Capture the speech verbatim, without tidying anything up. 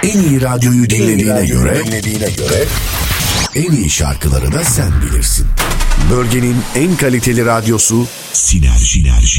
En iyi radyoyu dinlediğine göre, dinlediğine göre en iyi şarkıları da sen bilirsin. Bölgenin en kaliteli radyosu Sinerji.